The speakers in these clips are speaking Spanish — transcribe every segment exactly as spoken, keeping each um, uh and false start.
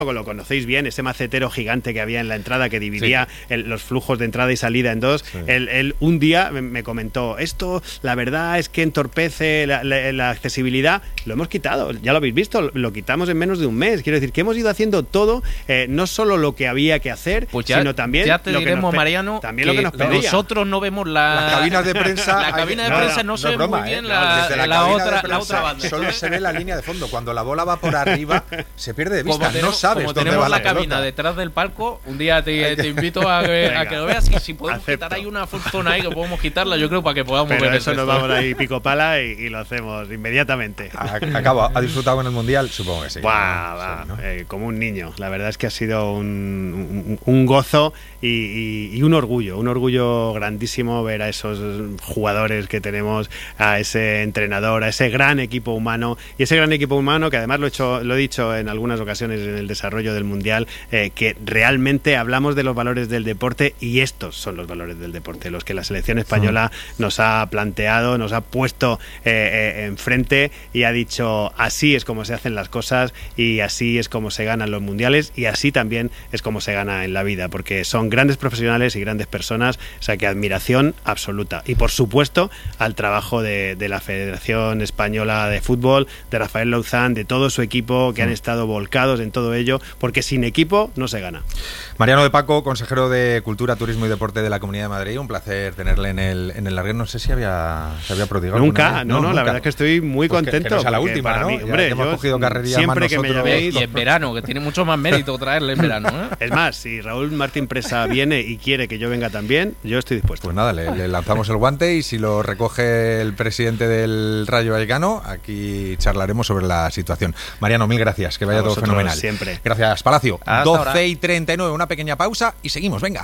lo conocéis bien, ese macetero gigante que había en la entrada que dividía sí. el, los flujos de entrada y salida en dos. Sí. Él, él un día me comentó, esto la verdad es que entorpece la, la, la accesibilidad. Lo hemos quitado, ya lo habéis visto, lo quitamos en menos de un mes. Quiero decir que hemos ido haciendo todo, eh, no solo lo que había que hacer, pues ya, sino también ya te lo diremos, que nos, Mariano, también que lo que nos pedía. Nosotros no vemos la, las cabinas de prensa. La cabina de no, prensa no, no se no ve broma, muy bien ¿eh? la, la, la, otra, la otra banda. Solo se ve la línea de fondo. Cuando la bola va por arriba, se pierde de vista. Como tenemos, no sabes como dónde tenemos va la, la cabina pelota. detrás del palco, un día te, te invito a que, a que lo veas y si podemos Acepto. quitar ahí una zona ahí que podemos quitarla, yo creo para que podamos Pero ver eso el nos vamos ahí pico pala y, y lo hacemos inmediatamente. Acabo, ¿ha disfrutado con el Mundial? Supongo que sí. Buah, va, sí, ¿no? eh, como un niño. La verdad es que ha sido un, un, un gozo y, y, y un orgullo, un orgullo grandísimo ver a esos jugadores que tenemos, a ese entrenador, a ese gran equipo humano y ese gran equipo humano que además lo he hecho, lo he dicho en algunas ocasiones en el desarrollo del Mundial, eh, que realmente hablamos de los valores del deporte y estos son los valores del deporte, los que la selección española sí. nos ha planteado, nos ha puesto eh, eh, enfrente y ha dicho así es como se hacen las cosas y así es como se ganan los mundiales y así también es como se gana en la vida, porque son grandes profesionales y grandes personas, o sea que admiración absoluta. Y por supuesto al trabajo de, de la Federación Española de Fútbol, de Rafael Louzán, de todo su equipo que han estado volcados en todo ello, porque sin equipo no se gana. Mariano de Paco, consejero de Cultura, Turismo y Deporte de la Comunidad de Madrid, un placer tenerle en el en el larguero. No sé si había se había prodigado. Nunca, no, no, no, la verdad es que estoy muy pues contento. Que, que no sea la última, ¿no? Mí, hombre, ya hemos yo cogido carrería siempre más que nosotros. me llaméis, y en verano, que tiene mucho más mérito traerle en verano, ¿eh? Es más, si Raúl Martín Presa viene y quiere que yo venga también, yo estoy dispuesto. Pues nada, le, le lanzamos el guante y si lo recoge el presidente del Rayo Vallecano, aquí charlaremos sobre la situación. Mariano, mil gracias, que vaya todo fenomenal. Siempre. Gracias, Palacio. Hasta doce ahora. y treinta y nueve, una pequeña pausa y seguimos, venga.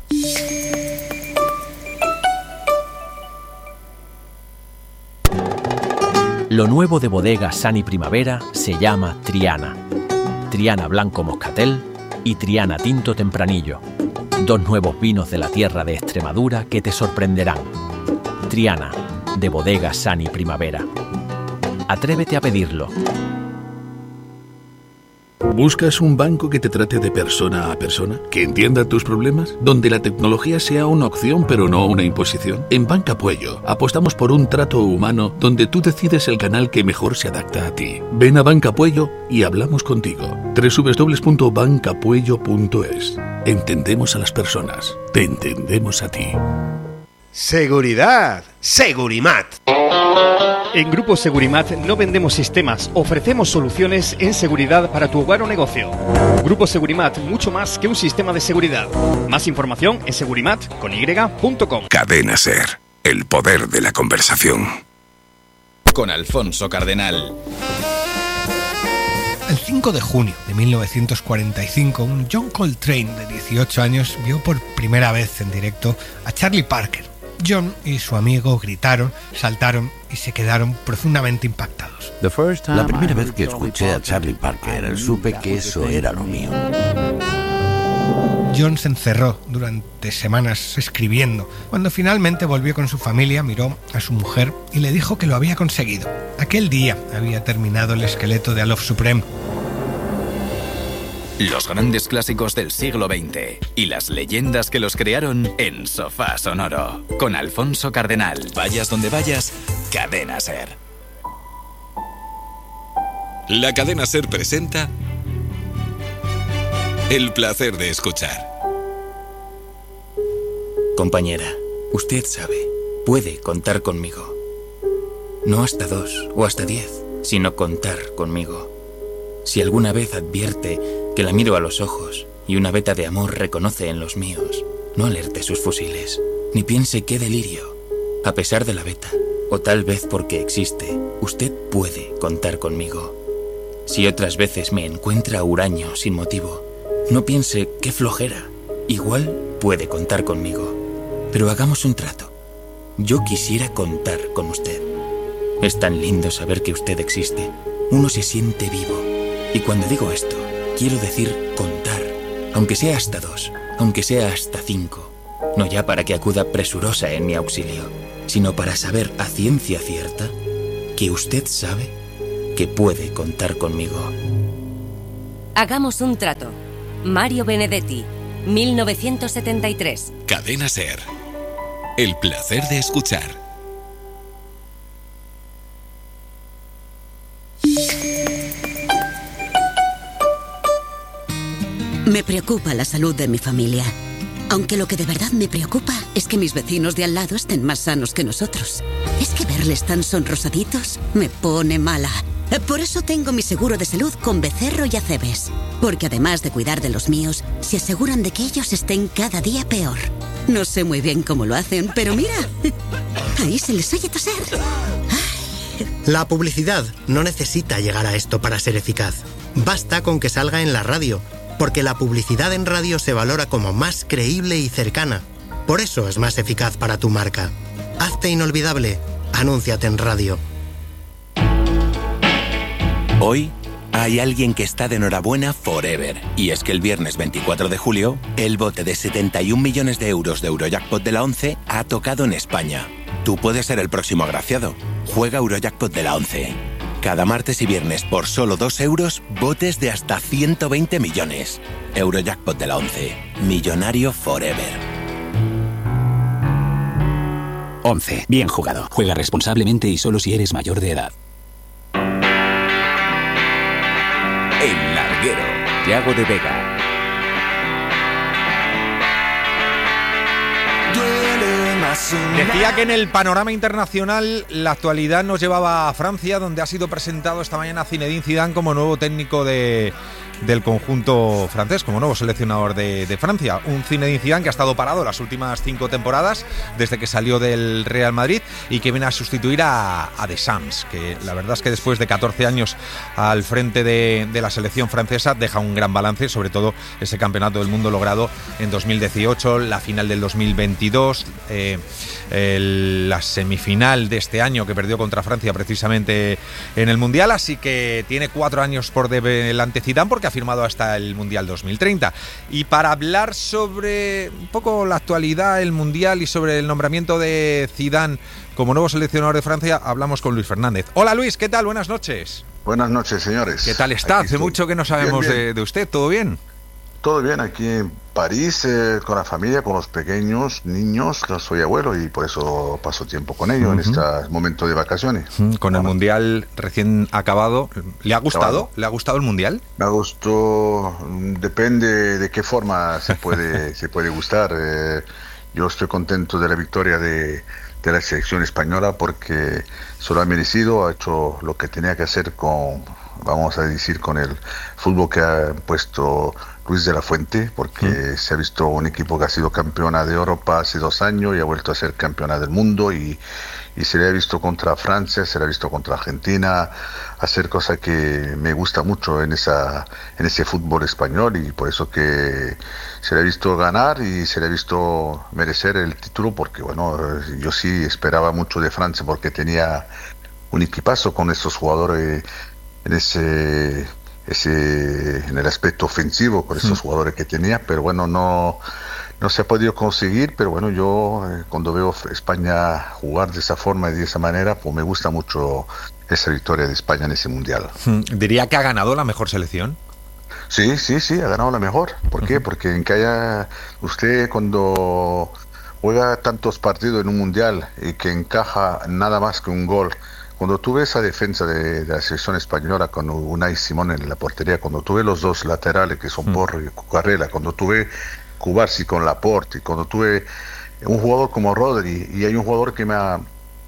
Lo nuevo de Bodega Sani Primavera se llama Triana. Triana Blanco Moscatel y Triana Tinto Tempranillo. Dos nuevos vinos de la tierra de Extremadura que te sorprenderán. Triana, de Bodega Sani Primavera. Atrévete a pedirlo. ¿Buscas un banco que te trate de persona a persona? ¿Que entienda tus problemas? ¿Donde la tecnología sea una opción pero no una imposición? En Banca Puello apostamos por un trato humano donde tú decides el canal que mejor se adapta a ti. Ven a Banca Puello y hablamos contigo. doble u doble u doble u punto banca puello punto es. Entendemos a las personas. Te entendemos a ti. Seguridad. Segurimat. En Grupo Segurimat no vendemos sistemas, ofrecemos soluciones en seguridad para tu hogar o negocio. Grupo Segurimat, mucho más que un sistema de seguridad. Más información en segurimat con y punto com. Cadena SER, el poder de la conversación. Con Alfonso Cardenal. El cinco de junio de mil novecientos cuarenta y cinco, un John Coltrane de dieciocho años vio por primera vez en directo a Charlie Parker. John y su amigo gritaron, saltaron y se quedaron profundamente impactados. La primera vez que escuché a Charlie Parker, supe que eso era lo mío. John se encerró durante semanas escribiendo. Cuando finalmente volvió con su familia, miró a su mujer y le dijo que lo había conseguido. Aquel día había terminado el esqueleto de A Love Supreme. Los grandes clásicos del siglo veinte y las leyendas que los crearon en Sofá Sonoro. Con Alfonso Cardenal. Vayas donde vayas, Cadena SER. La Cadena SER presenta El placer de escuchar. Compañera, usted sabe, puede contar conmigo. No hasta dos o hasta diez, sino contar conmigo. Si alguna vez advierte que la miro a los ojos y una veta de amor reconoce en los míos, no alerte sus fusiles, ni piense qué delirio. A pesar de la veta, o tal vez porque existe, usted puede contar conmigo. Si otras veces me encuentra huraño sin motivo, no piense qué flojera, igual puede contar conmigo. Pero hagamos un trato. Yo quisiera contar con usted. Es tan lindo saber que usted existe. Uno se siente vivo. Y cuando digo esto, quiero decir contar, aunque sea hasta dos, aunque sea hasta cinco. No ya para que acuda presurosa en mi auxilio, sino para saber a ciencia cierta que usted sabe que puede contar conmigo. Hagamos un trato. Mario Benedetti, mil novecientos setenta y tres. Cadena SER. El placer de escuchar. Me preocupa la salud de mi familia. Aunque lo que de verdad me preocupa es que mis vecinos de al lado estén más sanos que nosotros. Es que verles tan sonrosaditos me pone mala. Por eso tengo mi seguro de salud con Becerro y Acebes. Porque además de cuidar de los míos, se aseguran de que ellos estén cada día peor. No sé muy bien cómo lo hacen, pero mira, ahí se les oye toser. La publicidad no necesita llegar a esto para ser eficaz. Basta con que salga en la radio, porque la publicidad en radio se valora como más creíble y cercana. Por eso es más eficaz para tu marca. Hazte inolvidable. Anúnciate en radio. Hoy hay alguien que está de enhorabuena forever. Y es que el viernes veinticuatro de julio, el bote de setenta y un millones de euros de Eurojackpot de la ONCE ha tocado en España. Tú puedes ser el próximo agraciado. Juega Eurojackpot de la ONCE. Cada martes y viernes por solo dos euros, botes de hasta ciento veinte millones. Eurojackpot de la ONCE. Millonario forever. ONCE. Bien jugado. Juega responsablemente y solo si eres mayor de edad. El Larguero. Yago de Vega. Decía que en el panorama internacional la actualidad nos llevaba a Francia, donde ha sido presentado esta mañana Zinedine Zidane como nuevo técnico de, del conjunto francés, como nuevo seleccionador de, de Francia. Un Zinedine Zidane que ha estado parado las últimas cinco temporadas desde que salió del Real Madrid y que viene a sustituir a, a Deschamps, que la verdad es que después de catorce años al frente de, de la selección francesa deja un gran balance, sobre todo ese campeonato del mundo logrado en dos mil dieciocho, la final del dos mil veintidós, eh, el, la semifinal de este año que perdió contra Francia precisamente en el Mundial, así que tiene cuatro años por delante Zidane porque ha firmado hasta el Mundial dos mil treinta. Y para hablar sobre un poco la actualidad, el Mundial y sobre el nombramiento de Zidane como nuevo seleccionador de Francia, hablamos con Luis Fernández. Hola Luis, ¿qué tal? Buenas noches. Buenas noches, señores. ¿Qué tal está? Hace mucho que no sabemos bien, bien. De, de usted, ¿todo bien? Todo bien, aquí en París, eh, con la familia, con los pequeños niños. Yo soy abuelo y por eso paso tiempo con ellos uh-huh. en este momento de vacaciones. Uh-huh. Con el bueno. Mundial recién acabado, ¿le ha gustado? Acabado. ¿Le ha gustado el Mundial? Me gustó, depende de qué forma se puede, se puede gustar. Eh, yo estoy contento de la victoria de, de la selección española porque se lo ha merecido, ha hecho lo que tenía que hacer con, vamos a decir, con el fútbol que ha puesto Luis de la Fuente, porque mm. se ha visto un equipo que ha sido campeona de Europa hace dos años y ha vuelto a ser campeona del mundo y, y se le ha visto contra Francia, se le ha visto contra Argentina, hacer cosas que me gusta mucho en esa en ese fútbol español y por eso que se le ha visto ganar y se le ha visto merecer el título porque bueno, yo sí esperaba mucho de Francia porque tenía un equipazo con esos jugadores en ese... Ese, en el aspecto ofensivo con esos mm. jugadores que tenía, pero bueno, no, no se ha podido conseguir, pero bueno, yo eh, cuando veo España jugar de esa forma y de esa manera, pues me gusta mucho esa victoria de España en ese Mundial. ¿Diría que ha ganado la mejor selección? Sí, sí, sí, ha ganado la mejor. ¿Por uh-huh. qué? Porque en que haya usted cuando juega tantos partidos en un Mundial y que encaja nada más que un gol. Cuando tuve esa defensa de, de la selección española con Unai Simón en la portería, cuando tuve los dos laterales que son mm. Porro y Cucurella, cuando tuve Cubarsí con Laporte, cuando tuve un jugador como Rodri, y hay un jugador que me ha,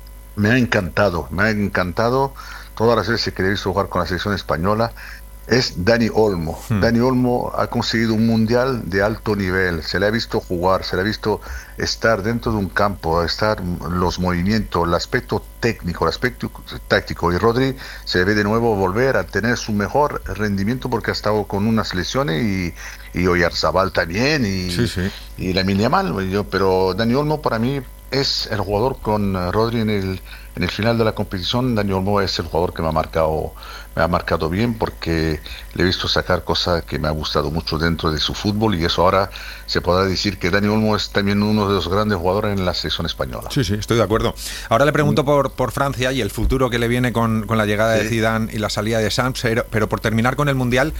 me ha encantado, me ha encantado todas las veces que le he visto jugar con la selección española, es Dani Olmo. Hmm. Dani Olmo ha conseguido un mundial de alto nivel, se le ha visto jugar, se le ha visto estar dentro de un campo, estar los movimientos, el aspecto técnico, el aspecto táctico, y Rodri se debe de nuevo volver a tener su mejor rendimiento porque ha estado con unas lesiones y, y Oyarzabal también y, sí, sí. y Lamine Yamal, yo, pero Dani Olmo para mí es el jugador con Rodri en el en el final de la competición. Dani Olmo es el jugador que me ha marcado me ha marcado bien porque le he visto sacar cosas que me ha gustado mucho dentro de su fútbol y eso ahora se podrá decir que Dani Olmo es también uno de los grandes jugadores en la selección española. Sí, sí, estoy de acuerdo. Ahora le pregunto por, por Francia y el futuro que le viene con, con la llegada sí. de Zidane y la salida de Deschamps, pero, pero por terminar con el Mundial,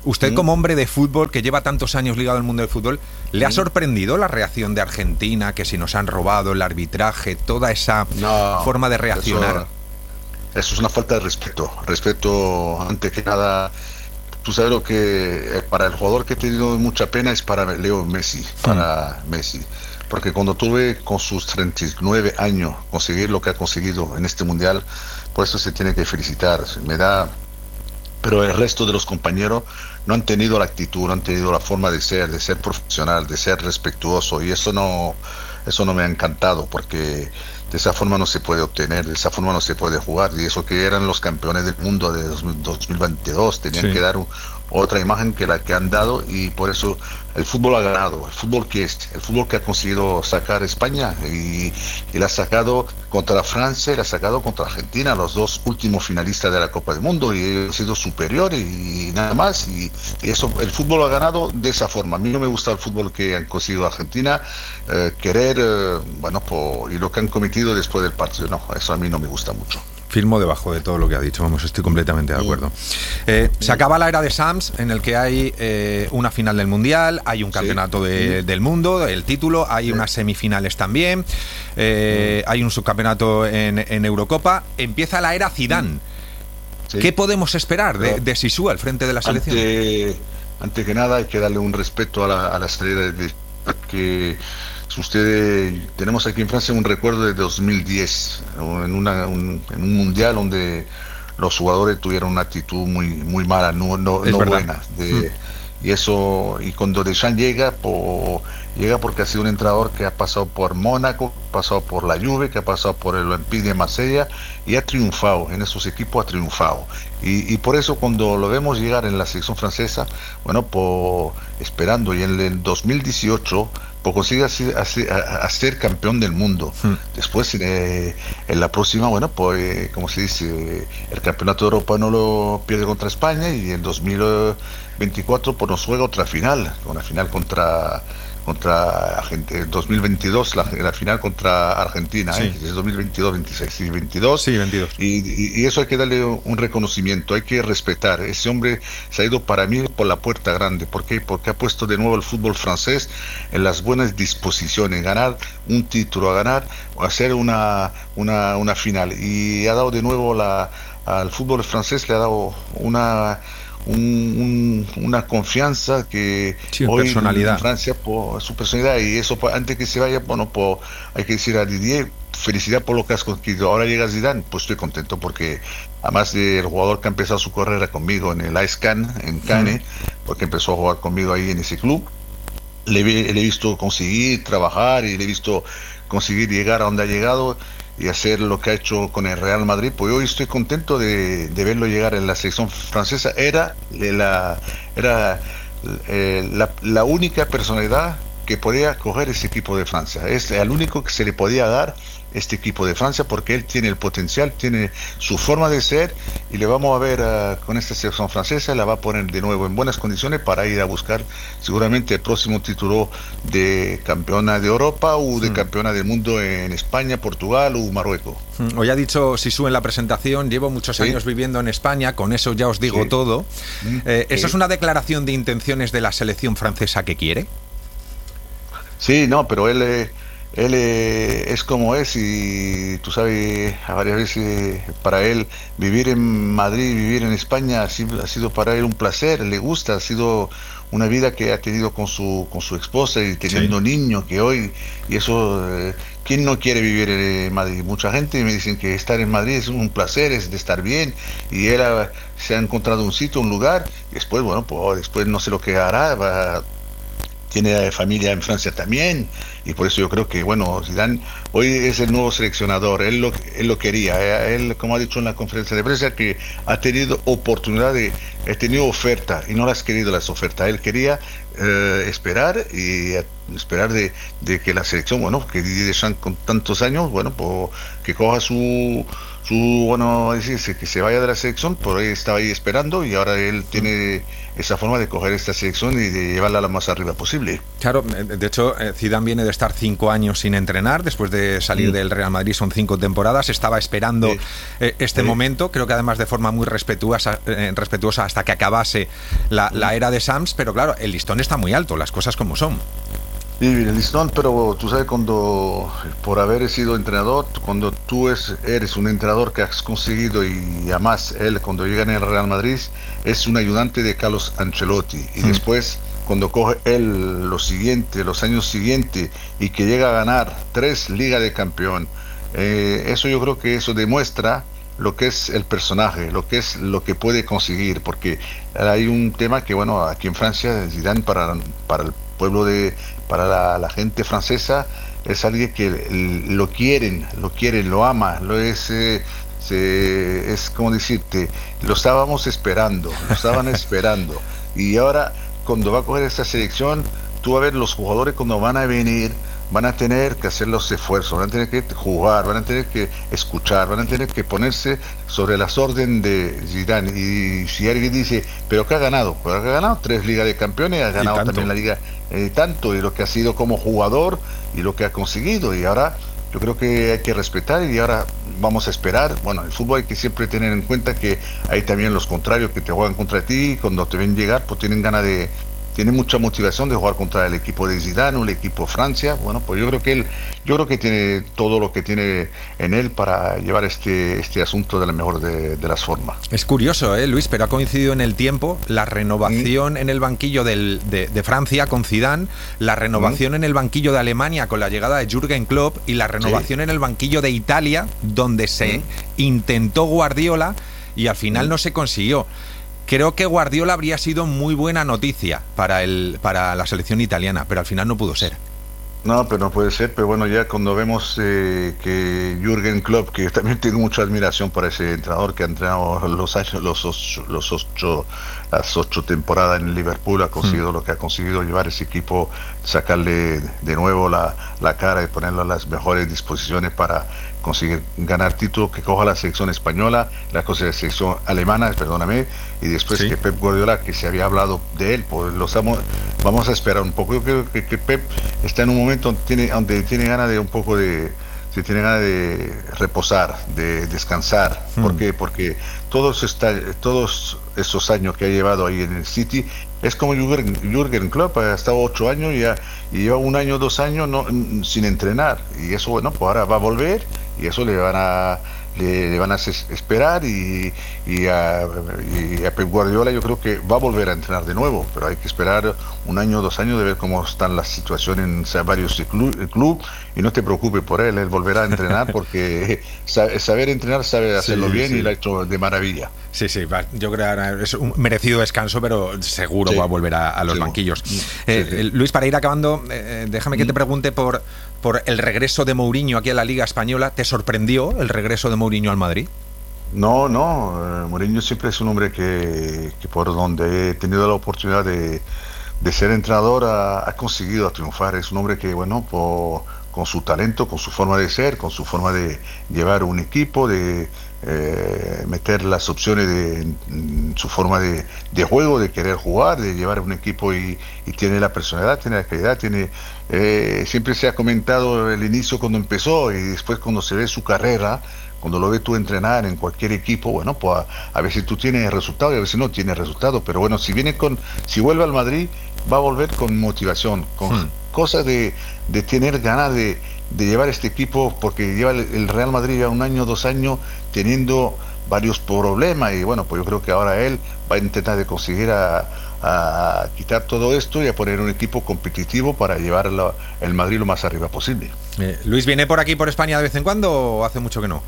Usted, ¿Mm? como hombre de fútbol, que lleva tantos años ligado al mundo del fútbol, ¿le ha sorprendido la reacción de Argentina, que si nos han robado el arbitraje, toda esa no, forma de reaccionar? Eso, eso es una falta de respeto. Respeto, antes que nada. Tú sabes lo que para el jugador que he tenido mucha pena es para Leo Messi, para mm. Messi. Porque cuando tuve con sus treinta y nueve años conseguir lo que ha conseguido en este mundial, por eso se tiene que felicitar. Me da, pero el resto de los compañeros no han tenido la actitud, no han tenido la forma de ser, de ser profesional, de ser respetuoso, y eso no, eso no me ha encantado, porque de esa forma no se puede obtener, de esa forma no se puede jugar, y eso que eran los campeones del mundo de dos mil veintidós, tenían sí. que dar un, otra imagen que la que han dado, y por eso el fútbol ha ganado. El fútbol que es, el fútbol que ha conseguido sacar España, y, y la ha sacado contra Francia y la ha sacado contra Argentina, los dos últimos finalistas de la Copa del Mundo, y ha sido superior y, y nada más, y, y eso, el fútbol ha ganado de esa forma. A mí no me gusta el fútbol que han conseguido Argentina, eh, querer, eh, bueno, por, y lo que han cometido después del partido, no, eso a mí no me gusta mucho. Firmo debajo de todo lo que ha dicho, vamos, estoy completamente de acuerdo. Eh, se acaba la era de Sams, en el que hay eh, una final del Mundial, hay un campeonato sí. de, del mundo, el título, hay sí. unas semifinales también, eh, sí. hay un subcampeonato en, en Eurocopa. Empieza la era Zidane. Sí. ¿Qué podemos esperar de, de Zizou al frente de la selección? Ante, antes que nada hay que darle un respeto a la, a la salida de que ustedes, tenemos aquí en Francia un recuerdo de dos mil diez, en, una, un, en un mundial donde los jugadores tuvieron una actitud muy muy mala, no, no, no buena. De, mm. Y eso, y cuando Deschamps llega, por, llega porque ha sido un entrenador que ha pasado por Mónaco, ha pasado por la Juve, que ha pasado por el Olympique de Marsella, y ha triunfado, en esos equipos ha triunfado. Y, y por eso cuando lo vemos llegar en la selección francesa, bueno, por, esperando, y en el dos mil dieciocho, pues consigue hacer, hacer, hacer campeón del mundo. Hmm. Después, eh, en la próxima, bueno, pues, eh, como se dice, el campeonato de Europa no lo pierde contra España, y en dos mil veinticuatro pues nos juega otra final, una final contra contra Argentina, dos mil veintidós, la, la final contra Argentina, sí. ¿eh? Es dos mil veintidós veintiséis, sí, veintidós. Sí, veintidós. Y, y, y eso hay que darle un reconocimiento, hay que respetar. Ese hombre se ha ido para mí por la puerta grande. ¿Por qué? Porque ha puesto de nuevo el fútbol francés en las buenas disposiciones, ganar un título, a ganar, o hacer una, una, una final. Y ha dado de nuevo la, al fútbol francés, le ha dado una... Un, un, una confianza que sí, hoy personalidad. En Francia por su personalidad, y eso antes que se vaya, bueno, pues hay que decir a Didier, felicidad por lo que has conseguido. Ahora llega Zidane, pues estoy contento porque además del jugador que ha empezado su carrera conmigo en el A S Cannes, en Cannes, mm. porque empezó a jugar conmigo ahí en ese club, le, le he visto conseguir trabajar y le he visto conseguir llegar a donde ha llegado y hacer lo que ha hecho con el Real Madrid. Pues hoy estoy contento de, de verlo llegar en la selección francesa. Era la era eh, la, la única personalidad que podía coger ese equipo de Francia. Es el único que se le podía dar este equipo de Francia, porque él tiene el potencial, tiene su forma de ser, y le vamos a ver uh, con esta selección francesa, la va a poner de nuevo en buenas condiciones para ir a buscar seguramente el próximo título de campeona de Europa o de mm. campeona del mundo en España, Portugal o Marruecos. Mm. Hoy ha dicho Zizou en la presentación, llevo muchos ¿Sí? años viviendo en España, con eso ya os digo sí. todo. Mm. Eh, ¿Eso sí. es una declaración de intenciones de la selección francesa que quiere? Sí, no, pero él... Eh, Él eh, es como es, y tú sabes, a varias veces para él vivir en Madrid, vivir en España ha sido, ha sido para él un placer, le gusta, ha sido una vida que ha tenido con su con su esposa y teniendo sí. niños, que hoy, y eso, eh, ¿quién no quiere vivir en Madrid? Mucha gente me dicen que estar en Madrid es un placer, es de estar bien, y él ha, se ha encontrado un sitio, un lugar, y después, bueno, pues después no sé lo que hará, va, tiene familia en Francia también, y por eso yo creo que, bueno, Zidane hoy es el nuevo seleccionador, él lo, él lo quería, él, como ha dicho en la conferencia de prensa, que ha tenido oportunidad de, ha tenido oferta, y no las ha querido las ofertas, él quería eh, esperar, y esperar de, de que la selección, bueno, que Didier Deschamps con tantos años, bueno, pues que coja su... su bueno, decirse que se vaya de la selección, por ahí estaba ahí esperando, y ahora él tiene esa forma de coger esta selección y de llevarla lo más arriba posible. Claro, de hecho Zidane viene de estar cinco años sin entrenar, después de salir sí. del Real Madrid, son cinco temporadas, estaba esperando sí. eh, este sí. momento, creo que además de forma muy respetuosa, eh, respetuosa hasta que acabase la, sí. la era de Sams, pero claro, el listón está muy alto, las cosas como son. Sí, el listón, pero tú sabes, cuando por haber sido entrenador, cuando tú es, eres un entrenador que has conseguido, y además él cuando llega en el Real Madrid es un ayudante de Carlos Ancelotti, y mm. después cuando coge él los siguientes, los años siguientes, y que llega a ganar tres Ligas de Campeón, eh, eso yo creo que eso demuestra lo que es el personaje, lo que es lo que puede conseguir, porque hay un tema que, bueno, aquí en Francia, Zidane para, para el pueblo de, para la, la gente francesa, es alguien que lo quieren, lo quieren, lo ama, lo es, eh, se, es como decirte, lo estábamos esperando, lo estaban esperando, y ahora cuando va a coger esta selección, tú vas a ver los jugadores cuando van a venir, van a tener que hacer los esfuerzos, van a tener que jugar, van a tener que escuchar, van a tener que ponerse sobre las órdenes de Zidane. Y si alguien dice, ¿pero qué ha ganado? Pues ha ganado tres Ligas de Campeones, ha ganado también la Liga eh, tanto, y lo que ha sido como jugador y lo que ha conseguido. Y ahora yo creo que hay que respetar, y ahora vamos a esperar. Bueno, el fútbol hay que siempre tener en cuenta que hay también los contrarios que te juegan contra ti, y cuando te ven llegar, pues tienen ganas de... tiene mucha motivación de jugar contra el equipo de Zidane, el equipo Francia. Bueno, pues yo creo que él, yo creo que tiene todo lo que tiene en él para llevar este este asunto de la mejor de, de las formas. Es curioso, ¿eh, Luis? Pero ha coincidido en el tiempo la renovación mm. en el banquillo del, de, de Francia con Zidane, la renovación mm. en el banquillo de Alemania con la llegada de Jürgen Klopp, y la renovación sí. en el banquillo de Italia, donde se mm. intentó Guardiola y al final mm. no se consiguió. Creo que Guardiola habría sido muy buena noticia para el para la selección italiana, pero al final no pudo ser. No, pero no puede ser, pero bueno, ya cuando vemos eh, que Jürgen Klopp, que también tengo mucha admiración por ese entrenador que ha entrenado los años, los ocho, los ocho, las ocho temporadas en Liverpool, ha conseguido mm. lo que ha conseguido, llevar ese equipo, sacarle de nuevo la, la cara y ponerlo a las mejores disposiciones para conseguir ganar título, que coja la selección española, la cosa de la selección alemana, perdóname, y después sí. que Pep Guardiola, que se había hablado de él, pues lo estamos, vamos a esperar un poco. Yo creo que, que Pep está en un momento donde tiene, donde tiene ganas de un poco de, se tiene ganas de reposar, de descansar. Mm. ¿Por qué? Porque todos esta, todos esos años que ha llevado ahí en el City, es como Jürgen, Jürgen Klopp, ha estado ocho años y, ya, y lleva un año, dos años no, sin entrenar, y eso, bueno, pues ahora va a volver, y eso le van a le, le van a esperar, y, y, a, y a Pep Guardiola yo creo que va a volver a entrenar de nuevo, pero hay que esperar un año o dos años de ver cómo están las situaciones en o sea, varios clubes, el club, y no te preocupes por él, él volverá a entrenar porque sabe, saber entrenar, sabe hacerlo sí, bien sí. y lo ha hecho de maravilla. Sí, sí, yo creo que es un merecido descanso, pero seguro sí. va a volver a, a los sí. banquillos. Sí, eh, sí. Luis, para ir acabando, eh, déjame que mm. te pregunte por, por el regreso de Mourinho aquí a la Liga Española. ¿Te sorprendió el regreso de Mourinho al Madrid? No, no, eh, Mourinho siempre es un hombre que, que por donde he tenido la oportunidad de, de ser entrenador ha, ha conseguido triunfar. Es un hombre que, bueno, por, con su talento, con su forma de ser, con su forma de llevar un equipo, de eh, meter las opciones de en su forma de, de juego, de querer jugar, de llevar un equipo, y, y tiene la personalidad, tiene la calidad, tiene eh, siempre se ha comentado el inicio cuando empezó, y después cuando se ve su carrera, cuando lo ves tú entrenar en cualquier equipo, bueno, pues a, a veces tú tienes resultado y a veces no tienes resultado, pero bueno, si viene con, si vuelve al Madrid, va a volver con motivación, con hmm. cosas de, de tener ganas de, de llevar este equipo, porque lleva el, el Real Madrid ya un año, dos años teniendo varios problemas, y bueno, pues yo creo que ahora él va a intentar de conseguir a, a quitar todo esto y a poner un equipo competitivo para llevar la, el Madrid lo más arriba posible. Eh, Luis, ¿viene por aquí por España de vez en cuando o hace mucho que no?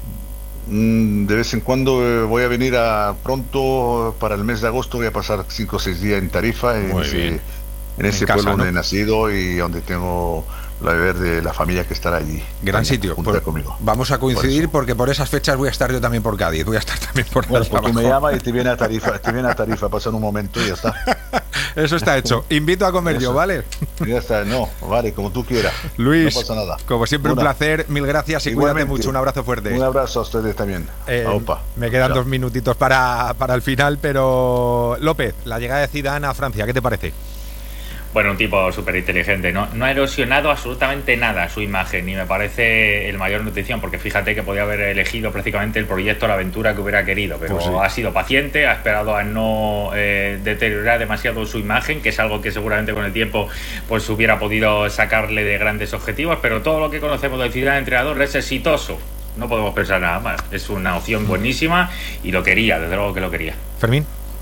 De vez en cuando eh, voy a venir a pronto para el mes de agosto, voy a pasar cinco o seis días en Tarifa, en ese, en ese en pueblo casa, ¿no? donde he nacido y donde tengo la deber de la familia que estará allí. Gran sitio. Pues conmigo. Vamos a coincidir por porque por esas fechas voy a estar yo también por Cádiz, voy a estar también por bueno, pues tú me llamas y te viene a Tarifa, te viene a Tarifa, pasan un momento y ya está. Eso está hecho. Invito a comer Eso. yo, ¿vale? Ya está, no, vale, como tú quieras. Luis, no pasa nada. Como siempre, Una. un placer, mil gracias y Igualmente. cuídate mucho. Un abrazo fuerte. Un abrazo a ustedes también. Eh, me quedan Chao. dos minutitos para, para el final, pero López, la llegada de Zidane a Francia, ¿qué te parece? Bueno, un tipo súper inteligente. No, no ha erosionado absolutamente nada su imagen y me parece el mayor notición, porque fíjate que podía haber elegido prácticamente el proyecto, la aventura que hubiera querido, pero pues sí. Ha sido paciente, ha esperado a no eh, deteriorar demasiado su imagen, que es algo que seguramente con el tiempo pues hubiera podido sacarle de grandes objetivos, pero todo lo que conocemos de Zidane, entrenador, es exitoso. No podemos pensar nada más. Es una opción buenísima y lo quería, desde luego que lo quería. Fermín.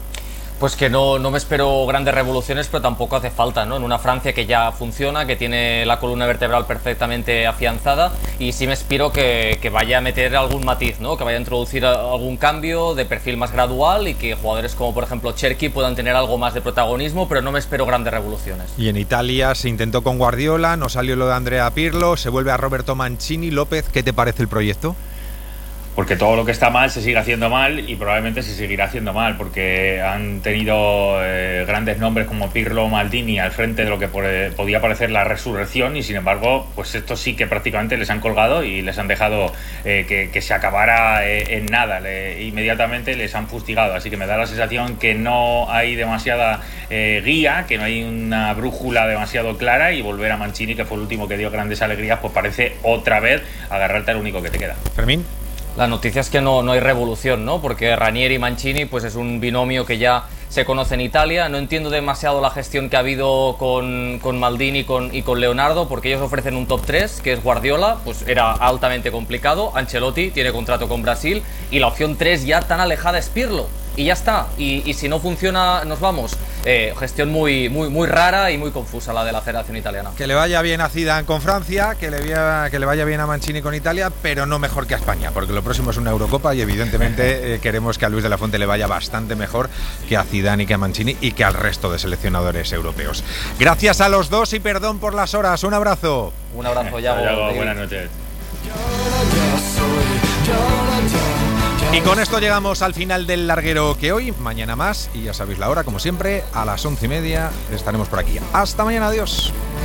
Pues que no, no me espero grandes revoluciones, pero tampoco hace falta, ¿no? En una Francia que ya funciona, que tiene la columna vertebral perfectamente afianzada, y sí me espero que, que vaya a meter algún matiz, ¿no? Que vaya a introducir algún cambio de perfil más gradual y que jugadores como por ejemplo Cherki puedan tener algo más de protagonismo, pero no me espero grandes revoluciones. Y en Italia se intentó con Guardiola, no salió lo de Andrea Pirlo, se vuelve a Roberto Mancini. López, ¿qué te parece el proyecto? Porque todo lo que está mal se sigue haciendo mal y probablemente se seguirá haciendo mal, porque han tenido eh, grandes nombres como Pirlo o Maldini al frente de lo que por, eh, podía parecer la resurrección, y sin embargo pues esto sí que prácticamente les han colgado y les han dejado eh, que, que se acabara eh, en nada. Le, inmediatamente les han fustigado, así que me da la sensación que no hay demasiada eh, guía, que no hay una brújula demasiado clara, y volver a Mancini, que fue el último que dio grandes alegrías, pues parece otra vez agarrarte al único que te queda. Fermín. La noticia es que no, no hay revolución, ¿no? Porque Ranieri y Mancini pues es un binomio que ya se conoce en Italia. No entiendo demasiado la gestión que ha habido con, con Maldini y con, y con Leonardo, porque ellos ofrecen un top tres, que es Guardiola, pues era altamente complicado. Ancelotti tiene contrato con Brasil y la opción tres ya tan alejada es Pirlo. Y ya está, y, y si no funciona nos vamos. Eh, gestión muy, muy, muy rara y muy confusa la de la Federación Italiana. Que le vaya bien a Zidane con Francia, que le, vaya, que le vaya bien a Mancini con Italia, pero no mejor que a España, porque lo próximo es una Eurocopa y evidentemente eh, queremos que a Luis de la Fuente le vaya bastante mejor que a Zidane y que a Mancini y que al resto de seleccionadores europeos. Gracias a los dos y perdón por las horas. Un abrazo. Un abrazo, Yago. Buenas noches. Y con esto llegamos al final del larguero que hoy, mañana más, y ya sabéis la hora, como siempre, a las once y media estaremos por aquí. Hasta mañana, adiós.